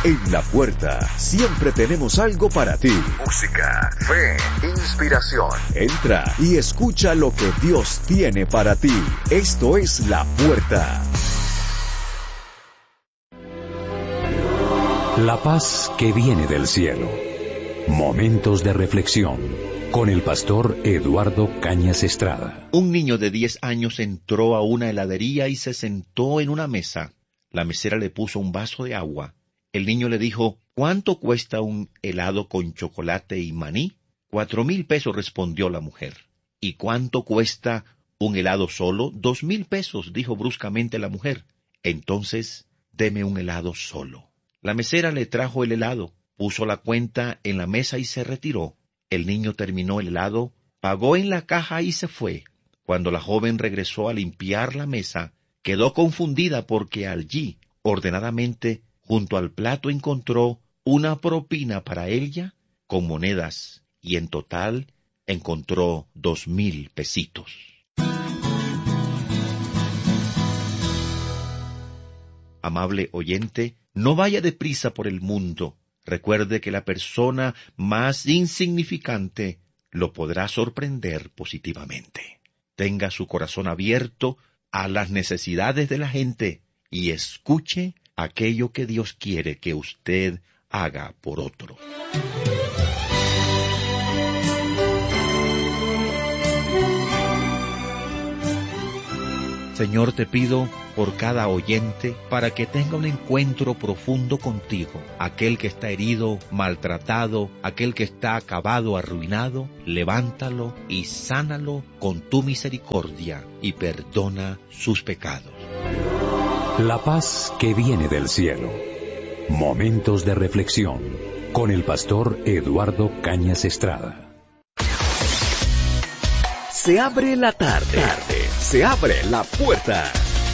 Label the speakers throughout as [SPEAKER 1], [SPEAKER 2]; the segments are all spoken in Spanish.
[SPEAKER 1] En La Puerta siempre tenemos algo para ti. Música, fe, inspiración. Entra y escucha lo que Dios tiene para ti. Esto es La Puerta.
[SPEAKER 2] La paz que viene del cielo. Momentos de reflexión con el pastor Eduardo Cañas Estrada.
[SPEAKER 3] Un niño de 10 años entró a una heladería y se sentó en una mesa. La mesera le puso un vaso de agua. El niño le dijo: ¿cuánto cuesta un helado con chocolate y maní? 4,000 pesos, respondió la mujer. ¿Y cuánto cuesta un helado solo? 2,000 pesos, dijo bruscamente la mujer. Entonces, deme un helado solo. La mesera le trajo el helado, puso la cuenta en la mesa y se retiró. El niño terminó el helado, pagó en la caja y se fue. Cuando la joven regresó a limpiar la mesa, quedó confundida porque allí, ordenadamente, junto al plato encontró una propina para ella con monedas, y en total encontró 2,000 pesitos. Amable oyente, no vaya deprisa por el mundo. Recuerde que la persona más insignificante lo podrá sorprender positivamente. Tenga su corazón abierto a las necesidades de la gente y escuche aquello que Dios quiere que usted haga por otro. Señor, te pido por cada oyente para que tenga un encuentro profundo contigo. Aquel que está herido, maltratado, aquel que está acabado, arruinado, levántalo y sánalo con tu misericordia y perdona sus pecados.
[SPEAKER 2] La paz que viene del cielo. Momentos de reflexión con el pastor Eduardo Cañas Estrada.
[SPEAKER 1] Se abre la tarde. Se abre la puerta.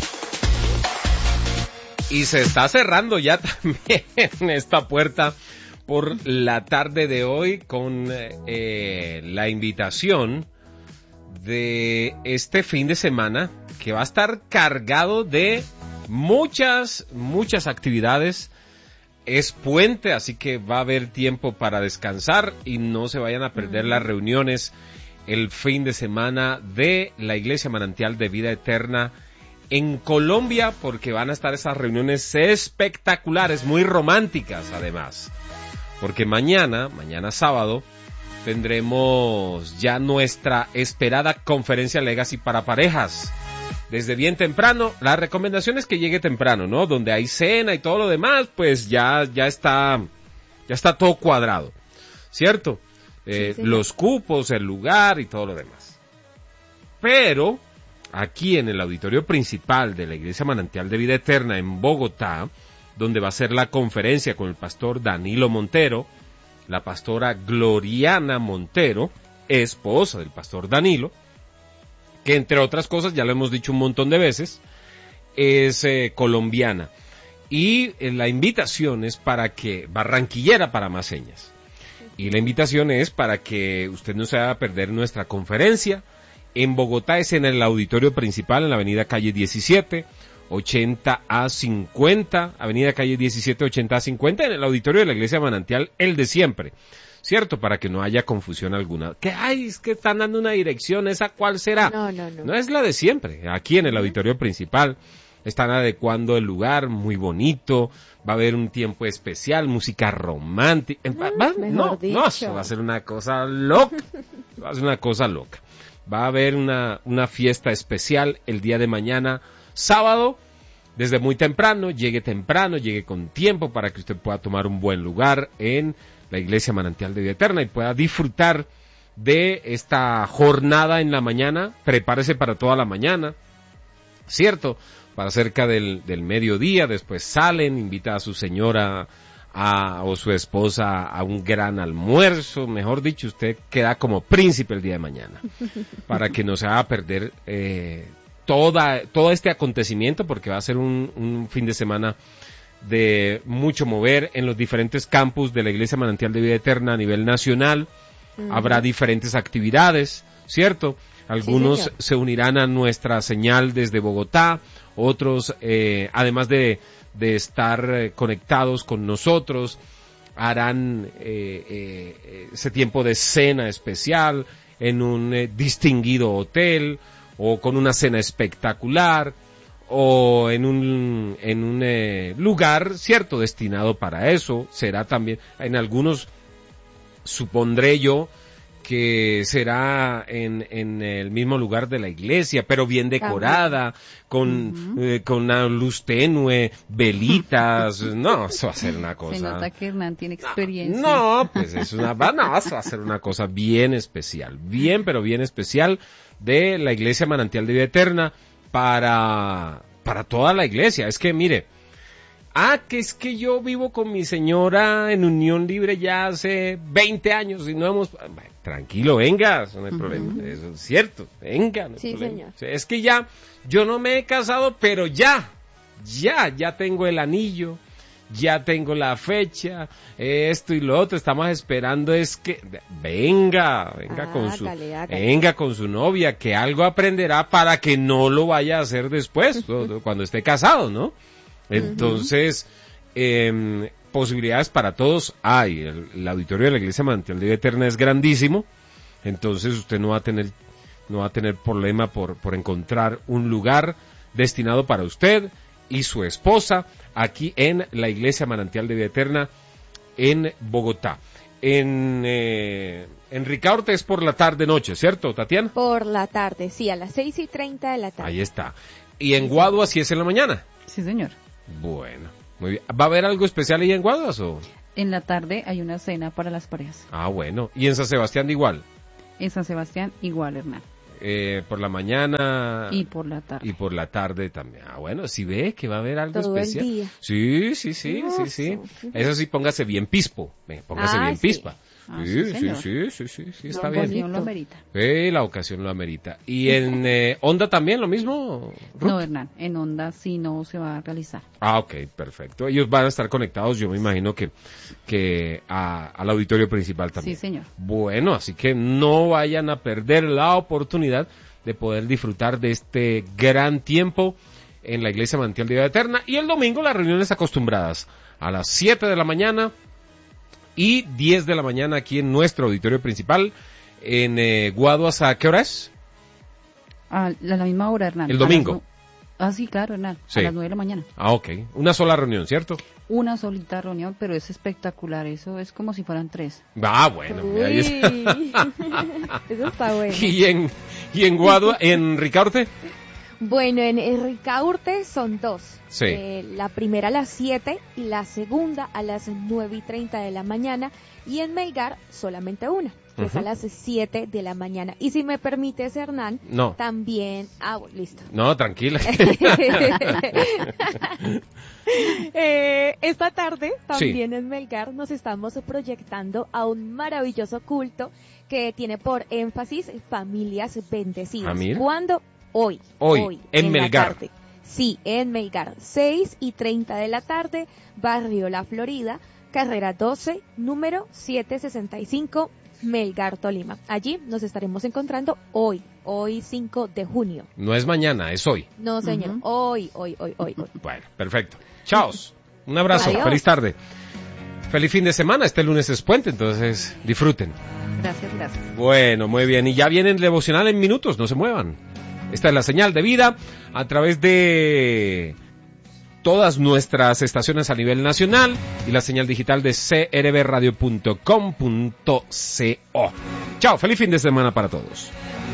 [SPEAKER 4] Y se está cerrando ya también esta puerta por la tarde de hoy con la invitación de este fin de semana que va a estar cargado de muchas actividades. Es puente, así que va a haber tiempo para descansar y no se vayan a perder las reuniones el fin de semana de la Iglesia Manantial de Vida Eterna en Colombia, porque van a estar esas reuniones espectaculares, muy románticas además, porque mañana sábado, tendremos ya nuestra esperada conferencia Legacy para parejas. Desde bien temprano, la recomendación es que llegue temprano, ¿no? Donde hay cena y todo lo demás, pues ya está todo cuadrado, ¿cierto? Sí. Los cupos, el lugar y todo lo demás. Pero aquí en el auditorio principal de la Iglesia Manantial de Vida Eterna en Bogotá, donde va a ser la conferencia con el pastor Danilo Montero, la pastora Gloriana Montero, esposa del pastor Danilo, que entre otras cosas, ya lo hemos dicho un montón de veces, es colombiana. Y la invitación es para que, barranquillera para más señas, y la invitación es para que usted no se vaya a perder nuestra conferencia. En Bogotá es en el auditorio principal, en la avenida Calle 17, 80A50, avenida Calle 17, 80A50, en el auditorio de la Iglesia Manantial, el de siempre, ¿cierto? Para que no haya confusión alguna. Es que están dando una dirección, ¿esa cuál será? No. No es la de siempre, aquí en el auditorio principal. Están adecuando el lugar, muy bonito, va a haber un tiempo especial, música romántica. Eso va a ser una cosa loca. Va a haber una fiesta especial el día de mañana, sábado, desde muy temprano, llegue con tiempo para que usted pueda tomar un buen lugar en la Iglesia Manantial de Vida Eterna y pueda disfrutar de esta jornada en la mañana. Prepárese para toda la mañana, ¿cierto? Para cerca del mediodía, después salen, invita a su señora o su esposa a un gran almuerzo, mejor dicho, usted queda como príncipe el día de mañana, para que no se vaya a perder todo este acontecimiento, porque va a ser un fin de semana de mucho mover en los diferentes campus de la Iglesia Manantial de Vida Eterna a nivel nacional. Habrá diferentes actividades, ¿cierto? Algunos se unirán a nuestra señal desde Bogotá, otros, además de de estar conectados con nosotros, harán ese tiempo de cena especial en un distinguido hotel, o con una cena espectacular, o en un lugar, cierto, destinado para eso. Será también, en algunos, supondré yo, que será en el mismo lugar de la iglesia, pero bien decorada, con una luz tenue, velitas. No, eso va a ser una cosa.
[SPEAKER 5] Se nota que Hernán tiene experiencia.
[SPEAKER 4] No, pues eso eso va a ser una cosa bien especial, bien, pero bien especial, de la Iglesia Manantial de Vida Eterna para toda la iglesia. Es que mire, que es que yo vivo con mi señora en unión libre ya hace 20 años y no hemos... Tranquilo, venga, eso no hay problema, eso es cierto, venga, no hay problema.
[SPEAKER 6] Señor.
[SPEAKER 4] O sea, es que ya, yo no me he casado, pero ya tengo el anillo, ya tengo la fecha, esto y lo otro, estamos esperando es que... Venga con su novia, que algo aprenderá para que no lo vaya a hacer después, cuando esté casado, ¿no? Entonces, posibilidades para todos hay. El auditorio de la Iglesia Manantial de Vida Eterna es grandísimo, entonces usted no va a tener problema por encontrar un lugar destinado para usted y su esposa aquí en la Iglesia Manantial de Vida Eterna en Bogotá. En Ricaurte es por la tarde-noche, ¿cierto, Tatiana?
[SPEAKER 6] Por la tarde, sí, a las 6:30 de la tarde.
[SPEAKER 4] Ahí está. ¿Y en Guaduas sí es en la mañana?
[SPEAKER 5] Sí, señor.
[SPEAKER 4] Bueno, muy bien. ¿Va a haber algo especial ahí en Guaduas o...?
[SPEAKER 5] En la tarde hay una cena para las parejas.
[SPEAKER 4] Ah, bueno. ¿Y en San Sebastián igual?
[SPEAKER 5] En San Sebastián igual, Hernán.
[SPEAKER 4] Por la mañana...
[SPEAKER 5] Y por la tarde.
[SPEAKER 4] Y por la tarde también. Ah, bueno, si ve que va a haber algo
[SPEAKER 6] todo
[SPEAKER 4] especial.
[SPEAKER 6] El día.
[SPEAKER 4] Sí. Eso sí, póngase bien pispo. Póngase bien pispa.
[SPEAKER 5] Ah,
[SPEAKER 4] Sí, está bien.
[SPEAKER 5] La ocasión lo amerita.
[SPEAKER 4] La ocasión lo amerita. ¿Y en Onda también lo mismo, Ruth?
[SPEAKER 5] No, Hernán, en Onda sí no se va a realizar.
[SPEAKER 4] Ah, ok, perfecto. Ellos van a estar conectados, yo me imagino que al auditorio principal también.
[SPEAKER 5] Sí, señor.
[SPEAKER 4] Bueno, así que no vayan a perder la oportunidad de poder disfrutar de este gran tiempo en la Iglesia Manantial de Vida Eterna. Y el domingo las reuniones acostumbradas a las 7 de la mañana y 10 de la mañana aquí en nuestro auditorio principal en Guaduas. ¿A qué hora es?
[SPEAKER 5] A la misma hora, Hernán.
[SPEAKER 4] El domingo.
[SPEAKER 5] Sí, claro, Hernán.
[SPEAKER 4] Sí.
[SPEAKER 5] A las 9 de la mañana.
[SPEAKER 4] Ah, ok. Una sola reunión, ¿cierto?
[SPEAKER 5] Una solita reunión, pero es espectacular. Eso es como si fueran 3.
[SPEAKER 4] Ah, bueno. Ahí está.
[SPEAKER 6] Eso está bueno.
[SPEAKER 4] ¿Y en Guadua, en Ricaurte?
[SPEAKER 6] Bueno, en Ricaurte son 2.
[SPEAKER 4] Sí.
[SPEAKER 6] La primera a las 7 y la segunda a las 9:30 de la mañana. Y en Melgar solamente una, que es a las 7 de la mañana. Y si me permites, Hernán,
[SPEAKER 4] No.
[SPEAKER 6] también... bueno, listo.
[SPEAKER 4] No, tranquila.
[SPEAKER 6] Esta tarde, también en Melgar, nos estamos proyectando a un maravilloso culto que tiene por énfasis familias bendecidas.
[SPEAKER 4] ¿Ah, mira?
[SPEAKER 6] ¿Cuándo? Hoy.
[SPEAKER 4] En Melgar.
[SPEAKER 6] La tarde. Sí, en Melgar, 6:30 de la tarde, Barrio La Florida, carrera 12, número 765, Melgar, Tolima. Allí nos estaremos encontrando hoy 5 de junio.
[SPEAKER 4] No es mañana, es hoy.
[SPEAKER 6] No, señor, hoy.
[SPEAKER 4] Bueno, perfecto. Chaos. Un abrazo.
[SPEAKER 6] Adiós.
[SPEAKER 4] Feliz tarde. Feliz fin de semana. Este lunes es puente, entonces disfruten.
[SPEAKER 5] Gracias.
[SPEAKER 4] Bueno, muy bien. Y ya viene el devocional en minutos, no se muevan. Esta es la señal de vida a través de todas nuestras estaciones a nivel nacional y la señal digital de crbradio.com.co. Chao, feliz fin de semana para todos.